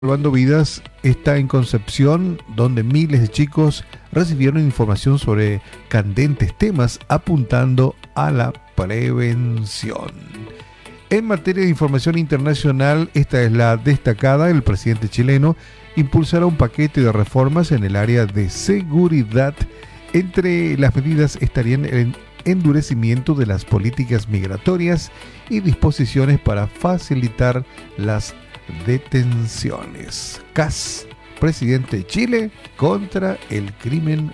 Salvando Vidas está en Concepción, donde miles de chicos recibieron información sobre candentes temas apuntando a la prevención. En materia de información internacional, esta es la destacada. El presidente chileno impulsará un paquete de reformas en el área de seguridad. Entre las medidas estarían el endurecimiento de las políticas migratorias y disposiciones para facilitar las detenciones. CAS, presidente de Chile contra el crimen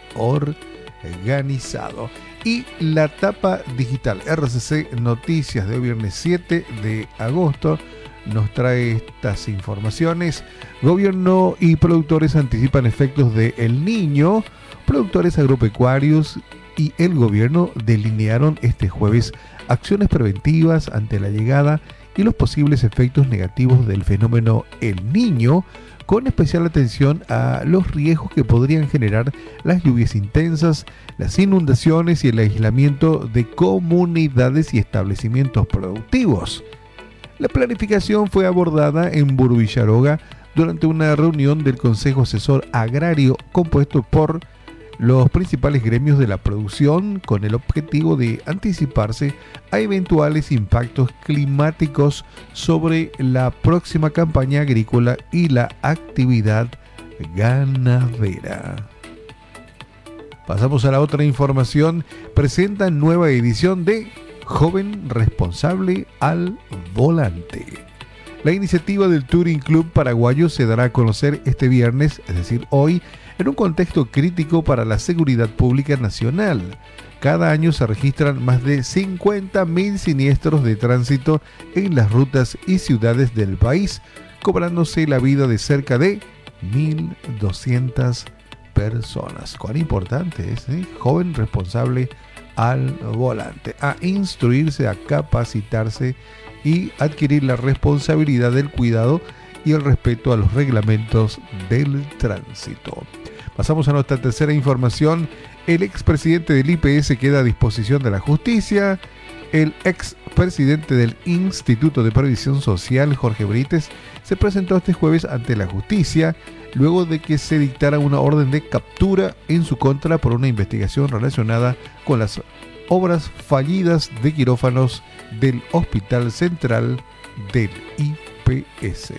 organizado. Y la tapa digital RCC Noticias de hoy viernes 7 de agosto nos trae estas informaciones. Gobierno y productores anticipan efectos de El Niño. Productores agropecuarios y el gobierno delinearon este jueves acciones preventivas ante la llegada y los posibles efectos negativos del fenómeno El Niño, con especial atención a los riesgos que podrían generar las lluvias intensas, las inundaciones y el aislamiento de comunidades y establecimientos productivos. La planificación fue abordada en Burú-Villaroga durante una reunión del Consejo Asesor Agrario compuesto por los principales gremios de la producción, con el objetivo de anticiparse a eventuales impactos climáticos sobre la próxima campaña agrícola y la actividad ganadera. Pasamos a la otra información. Presentan nueva edición de Joven Responsable al Volante. La iniciativa del Touring Club Paraguayo se dará a conocer este viernes, es decir, hoy, en un contexto crítico para la seguridad pública nacional. Cada año se registran más de 50.000 siniestros de tránsito en las rutas y ciudades del país, cobrándose la vida de cerca de 1.200 personas. Cuán importante es, Joven responsable al volante. A instruirse, a capacitarse y adquirir la responsabilidad del cuidado y el respeto a los reglamentos del tránsito. Pasamos a nuestra tercera información. El expresidente del IPS queda a disposición de la justicia. El expresidente del Instituto de Previsión Social, Jorge Brites, se presentó este jueves ante la justicia luego de que se dictara una orden de captura en su contra por una investigación relacionada con las obras fallidas de quirófanos del Hospital Central del IPS.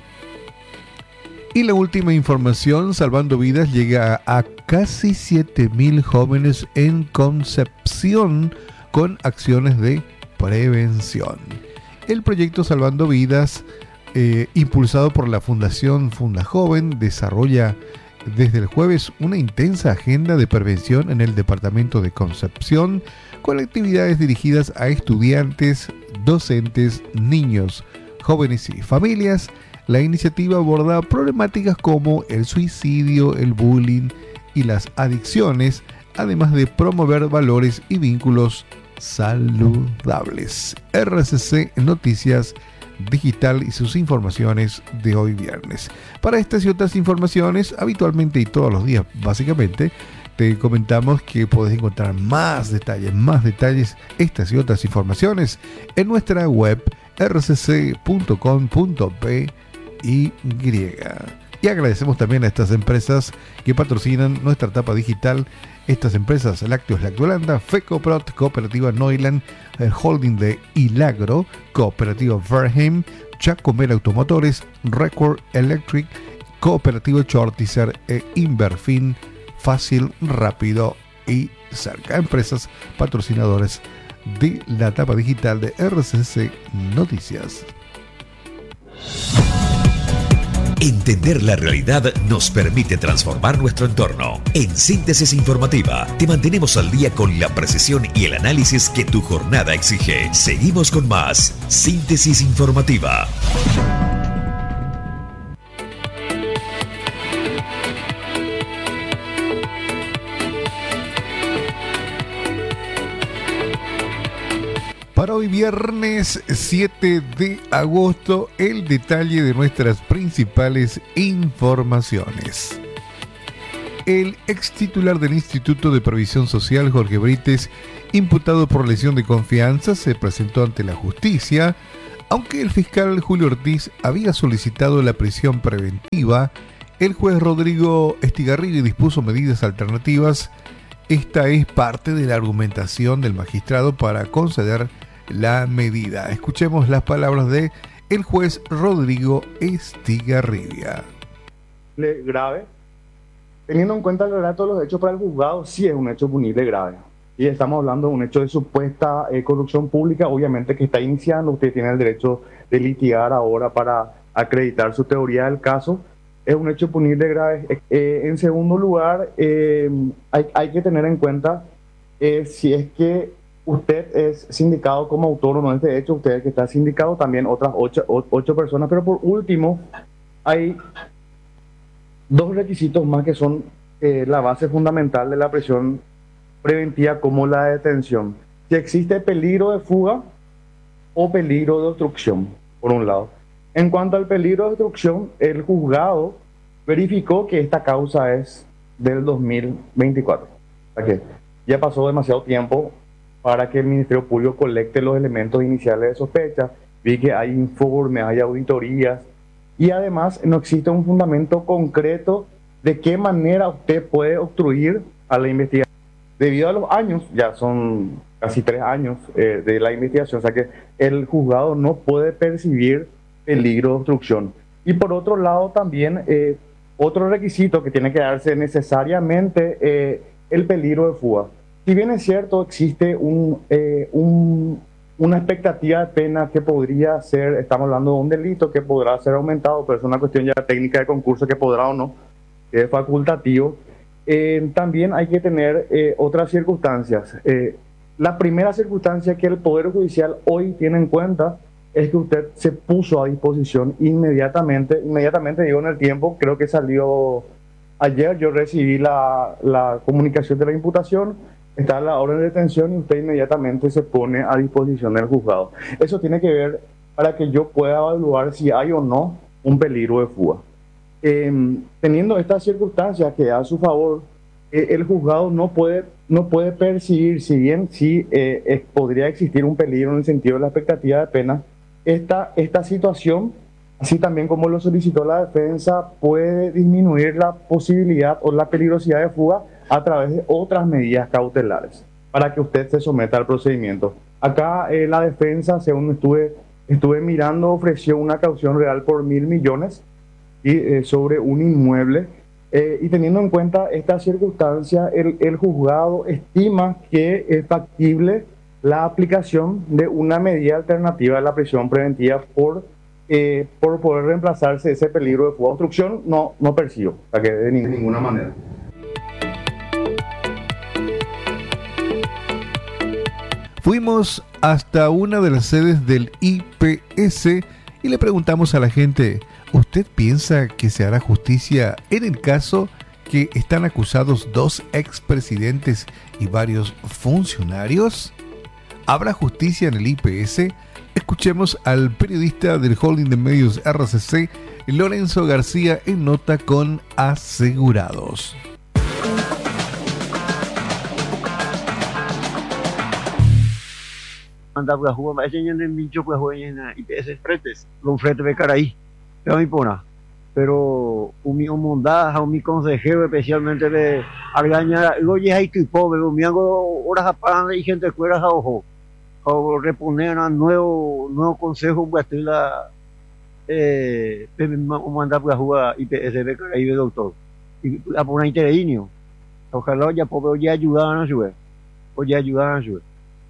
Y la última información, Salvando Vidas llega a casi 7.000 jóvenes en Concepción con acciones de prevención. El proyecto Salvando Vidas, impulsado por la Fundación FundaJoven, desarrolla desde el jueves una intensa agenda de prevención en el departamento de Concepción, con actividades dirigidas a estudiantes, docentes, niños, jóvenes y familias. La iniciativa aborda problemáticas como el suicidio, el bullying y las adicciones, además de promover valores y vínculos saludables. RCC Noticias Digital y sus informaciones de hoy viernes. Para estas y otras informaciones, habitualmente y todos los días, básicamente, te comentamos que podés encontrar más detalles, estas y otras informaciones en nuestra web rcc.com.py. Y agradecemos también a estas empresas que patrocinan nuestra etapa digital. Estas empresas: Lácteos Lactolanda, Fecoprot, Cooperativa Neuland, el Holding de Ilagro, Cooperativa Verheim, Chacomer Automotores, Record Electric, Cooperativa Chortizer e Inverfin. Fácil, rápido y cerca. Empresas patrocinadores de la etapa digital de RCC Noticias. Entender la realidad nos permite transformar nuestro entorno. En Síntesis Informativa te mantenemos al día con la precisión y el análisis que tu jornada exige. Seguimos con más Síntesis Informativa. Para hoy viernes 7 de agosto, el detalle de nuestras principales informaciones. El ex titular del Instituto de Previsión Social, Jorge Brites, imputado por lesión de confianza, se presentó ante la justicia Aunque el fiscal Julio Ortiz había solicitado la prisión preventiva, el juez Rodrigo Estigarribia dispuso medidas alternativas. Esta es parte de la argumentación del magistrado para conceder la medida. Escuchemos las palabras de el juez Rodrigo Estigarribia. Grave, teniendo en cuenta el relato de los hechos para el juzgado, sí es un hecho punible grave. Y estamos hablando de un hecho de supuesta corrupción pública, obviamente que está iniciando. Usted tiene el derecho de litigar ahora para acreditar su teoría del caso. Es un hecho punible grave. En segundo lugar, hay que tener en cuenta si es que usted es sindicado como autónomo de este hecho, usted que está sindicado, también otras ocho personas. Pero por último, hay dos requisitos más que son la base fundamental de la prisión preventiva, como la detención. Si existe peligro de fuga o peligro de obstrucción, por un lado. En cuanto al peligro de obstrucción, el juzgado verificó que esta causa es del 2024. O sea que ya pasó demasiado tiempo para que el Ministerio Público colecte los elementos iniciales de sospecha. Vi que hay informes, hay auditorías, y además no existe un fundamento concreto de qué manera usted puede obstruir a la investigación. Debido a los años, ya son casi 3 años de la investigación, o sea que el juzgado no puede percibir peligro de obstrucción. Y por otro lado también, otro requisito que tiene que darse necesariamente, el peligro de fuga. Si bien es cierto, existe una expectativa de pena que podría ser, estamos hablando de un delito que podrá ser aumentado, pero es una cuestión ya técnica de concurso que podrá o no, que es facultativo. También hay que tener otras circunstancias. La primera circunstancia que el Poder Judicial hoy tiene en cuenta es que usted se puso a disposición inmediatamente digo en el tiempo, creo que salió ayer, yo recibí la comunicación de la imputación, está la orden de detención y usted inmediatamente se pone a disposición del juzgado. Eso tiene que ver para que yo pueda evaluar si hay o no un peligro de fuga. Teniendo estas circunstancias que a su favor, el juzgado no puede percibir, si bien sí podría existir un peligro en el sentido de la expectativa de pena, esta situación, así también como lo solicitó la defensa, puede disminuir la posibilidad o la peligrosidad de fuga a través de otras medidas cautelares para que usted se someta al procedimiento. Acá la defensa, según estuve mirando, ofreció una caución real por 1.000 millones y, sobre un inmueble, y teniendo en cuenta esta circunstancia, el juzgado estima que es factible la aplicación de una medida alternativa de la prisión preventiva por poder reemplazarse ese peligro de fuga. Obstrucción no percibo, o sea que de ninguna manera. Fuimos hasta una de las sedes del IPS y le preguntamos a la gente: ¿usted piensa que se hará justicia en el caso que están acusados 2 expresidentes y varios funcionarios? ¿Habrá justicia en el IPS? Escuchemos al periodista del holding de medios RCC, Lorenzo García, en nota con Asegurados. Anda pura rua, mas a gente mincho pura rua na IPS fretes, com frete de Caraí, é uma impona. Pero o meu mandar, o meu consejero especialmente de Argaña, hoje é que pobre, o meu horas apagando e gente fuera a ojo. O reponer a nuevo consejo Guatila mandar pura rua IPS de Caraí de doctor. E a por interino. Ojalá ya pobre hoje ayudar a ayudar. Hoje ayudar a ayudar.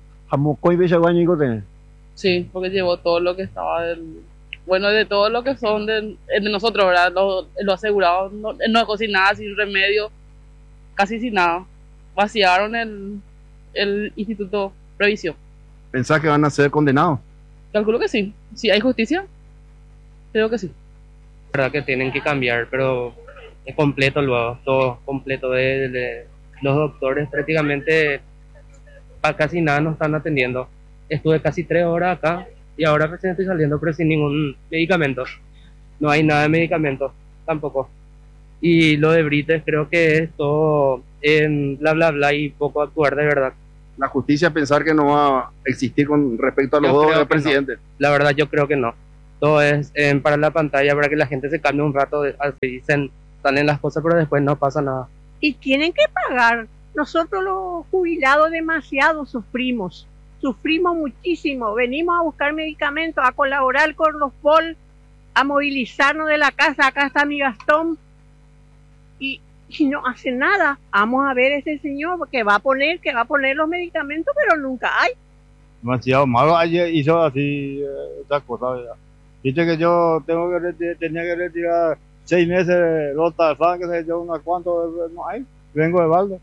Sí, porque llevó todo lo que estaba de todo lo que son de nosotros, ¿verdad? Lo asegurado, no dejó sin nada, sin remedio, casi sin nada. Vaciaron el Instituto Previsión. ¿Pensás que van a ser condenados? Calculo que sí. Si hay justicia, creo que sí. La verdad que tienen que cambiar, pero es completo luego, todo completo de los doctores prácticamente para casi nada nos están atendiendo. Estuve casi 3 horas acá y ahora recién estoy saliendo, pero sin ningún medicamento. No hay nada de medicamento tampoco. Y lo de Brites creo que es todo en bla bla bla y poco actuar de verdad. la justicia pensar que no va a existir con respecto a los Yo dos creo del que no. presidente? La verdad yo creo que no. Todo es para la pantalla, para que la gente se cambie un rato, así salen las cosas, pero después no pasa nada. Y tienen que pagar. Nosotros los jubilados demasiado sufrimos muchísimo. Venimos a buscar medicamentos, a colaborar con los POL, a movilizarnos de la casa. Acá está mi Gastón y no hace nada. Vamos a ver ese señor que va a poner los medicamentos, pero nunca hay. Demasiado malo. Ayer hizo así estas cosas, ¿verdad? Viste que yo tenía que retirar 6 meses los Tarzán, que sé yo, unas cuantas, no hay. Vengo de balde.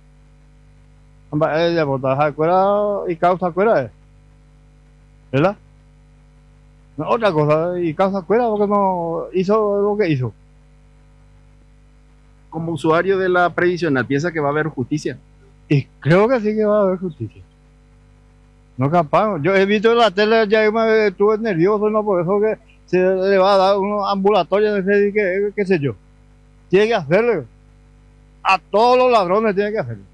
Ella botaja afuera y causa afuera, ¿verdad? No, otra cosa, y causa afuera porque no hizo lo que hizo. Como usuario de la previsional, ¿piensa que va a haber justicia? Y creo que sí que va a haber justicia. No capaz. Yo he visto en la tele, ya me estuve nervioso, no por eso que se le va a dar unos ambulatorios, qué sé yo. Tiene que hacerlo. A todos los ladrones tiene que hacerlo.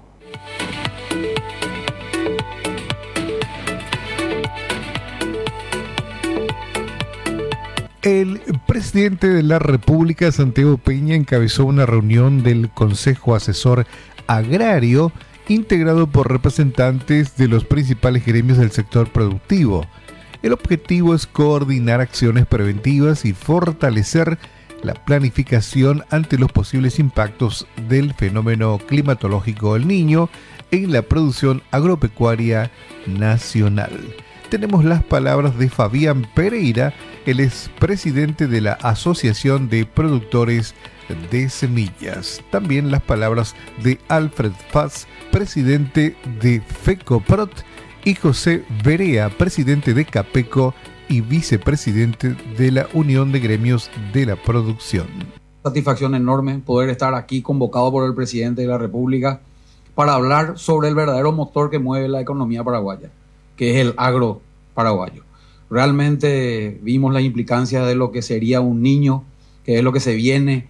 El presidente de la República, Santiago Peña, encabezó una reunión del Consejo Asesor Agrario integrado por representantes de los principales gremios del sector productivo. El objetivo es coordinar acciones preventivas y fortalecer la planificación ante los posibles impactos del fenómeno climatológico El Niño en la producción agropecuaria nacional. Tenemos las palabras de Fabián Pereira, él es presidente de la Asociación de Productores de Semillas. También las palabras de Alfred Faz, presidente de FECOPROT, y José Berea, presidente de CAPECO y vicepresidente de la Unión de Gremios de la Producción. Satisfacción enorme poder estar aquí convocado por el presidente de la República para hablar sobre el verdadero motor que mueve la economía paraguaya, que es el agro paraguayo. Realmente vimos la implicancia de lo que sería un niño, que es lo que se viene,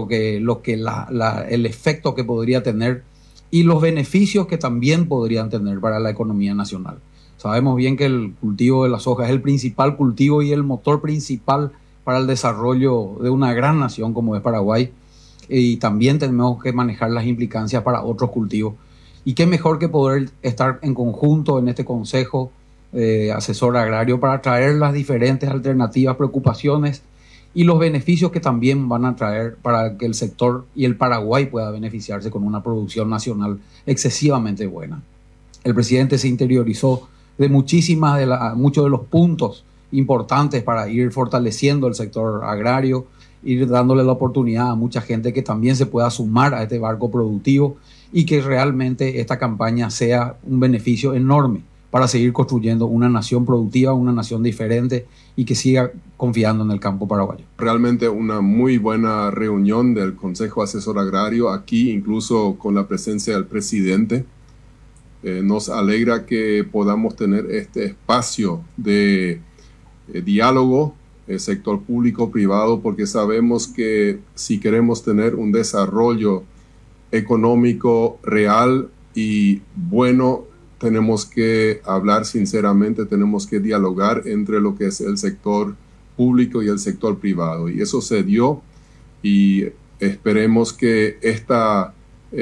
el efecto que podría tener y los beneficios que también podrían tener para la economía nacional. Sabemos bien que el cultivo de la soja es el principal cultivo y el motor principal para el desarrollo de una gran nación como es Paraguay, y también tenemos que manejar las implicancias para otros cultivos. Y qué mejor que poder estar en conjunto en este Consejo Asesor Agrario para traer las diferentes alternativas, preocupaciones y los beneficios que también van a traer para que el sector y el Paraguay pueda beneficiarse con una producción nacional excesivamente buena. El presidente se interiorizó de muchos de los puntos importantes para ir fortaleciendo el sector agrario, ir dándole la oportunidad a mucha gente que también se pueda sumar a este barco productivo y que realmente esta campaña sea un beneficio enorme para seguir construyendo una nación productiva, una nación diferente y que siga confiando en el campo paraguayo. Realmente una muy buena reunión del Consejo Asesor Agrario, aquí incluso con la presencia del presidente. Nos alegra que podamos tener este espacio de diálogo, sector público-privado, porque sabemos que si queremos tener un desarrollo económico real y bueno, tenemos que hablar sinceramente, tenemos que dialogar entre lo que es el sector público y el sector privado. Y eso se dio y esperemos que esta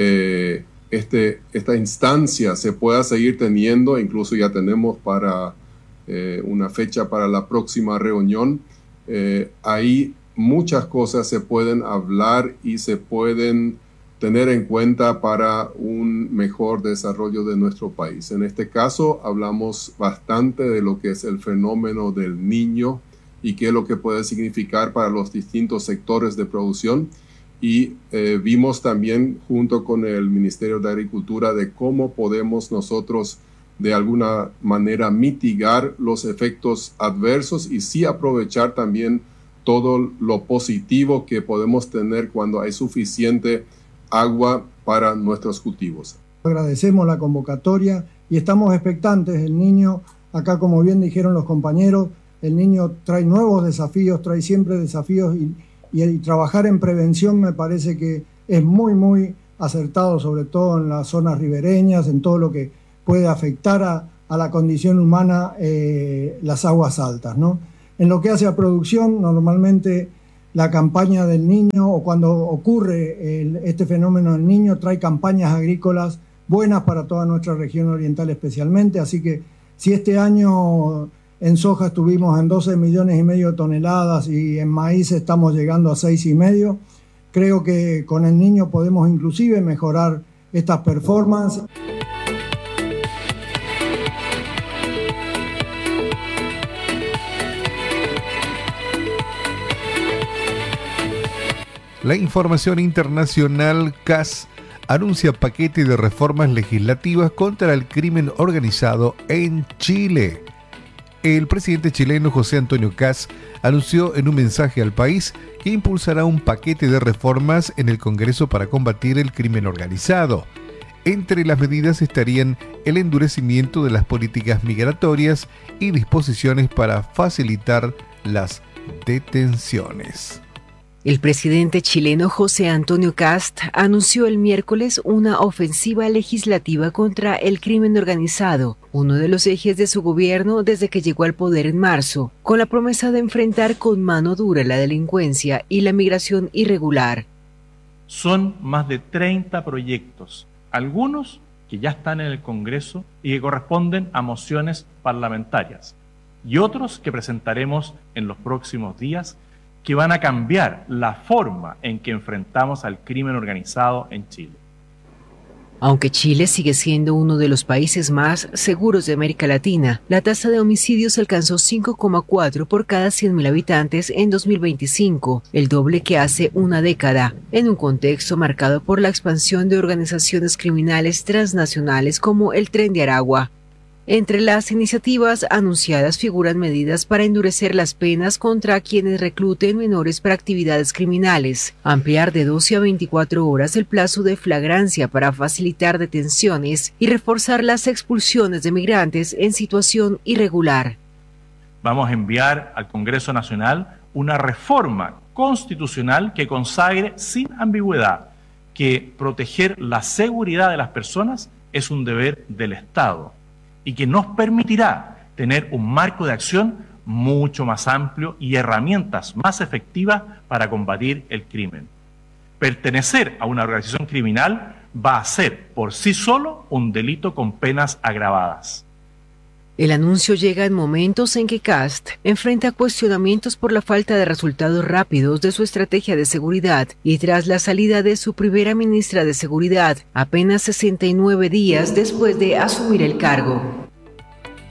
instancia se pueda seguir teniendo. Incluso ya tenemos para una fecha para la próxima reunión. Ahí muchas cosas se pueden hablar y se pueden tener en cuenta para un mejor desarrollo de nuestro país. En este caso hablamos bastante de lo que es el fenómeno del Niño y qué es lo que puede significar para los distintos sectores de producción. Y vimos también junto con el Ministerio de Agricultura de cómo podemos nosotros de alguna manera mitigar los efectos adversos y sí aprovechar también todo lo positivo que podemos tener cuando hay suficiente agua para nuestros cultivos. Agradecemos la convocatoria y estamos expectantes. El Niño, acá como bien dijeron los compañeros, el Niño trae nuevos desafíos, trae siempre desafíos y trabajar en prevención me parece que es muy, muy acertado, sobre todo en las zonas ribereñas, en todo lo que puede afectar a la condición humana las aguas altas, ¿no? En lo que hace a producción, normalmente la campaña del Niño, o cuando ocurre este fenómeno del Niño, trae campañas agrícolas buenas para toda nuestra región oriental especialmente, así que si este año en soja estuvimos en 12,5 millones de toneladas y en maíz estamos llegando a 6,5, creo que con el Niño podemos inclusive mejorar estas performances. La información internacional. CAS anuncia paquete de reformas legislativas contra el crimen organizado en Chile. El presidente chileno José Antonio Kast anunció en un mensaje al país que impulsará un paquete de reformas en el Congreso para combatir el crimen organizado. Entre las medidas estarían el endurecimiento de las políticas migratorias y disposiciones para facilitar las detenciones. El presidente chileno José Antonio Kast anunció el miércoles una ofensiva legislativa contra el crimen organizado, uno de los ejes de su gobierno desde que llegó al poder en marzo, con la promesa de enfrentar con mano dura la delincuencia y la migración irregular. Son más de 30 proyectos, algunos que ya están en el Congreso y que corresponden a mociones parlamentarias, y otros que presentaremos en los próximos días, que van a cambiar la forma en que enfrentamos al crimen organizado en Chile. Aunque Chile sigue siendo uno de los países más seguros de América Latina, la tasa de homicidios alcanzó 5,4 por cada 100.000 habitantes en 2025, el doble que hace una década, en un contexto marcado por la expansión de organizaciones criminales transnacionales como el Tren de Aragua. Entre las iniciativas anunciadas figuran medidas para endurecer las penas contra quienes recluten menores para actividades criminales, ampliar de 12 a 24 horas el plazo de flagrancia para facilitar detenciones y reforzar las expulsiones de migrantes en situación irregular. Vamos a enviar al Congreso Nacional una reforma constitucional que consagre sin ambigüedad que proteger la seguridad de las personas es un deber del Estado, y que nos permitirá tener un marco de acción mucho más amplio y herramientas más efectivas para combatir el crimen. Pertenecer a una organización criminal va a ser por sí solo un delito con penas agravadas. El anuncio llega en momentos en que Kast enfrenta cuestionamientos por la falta de resultados rápidos de su estrategia de seguridad y tras la salida de su primera ministra de Seguridad, apenas 69 días después de asumir el cargo.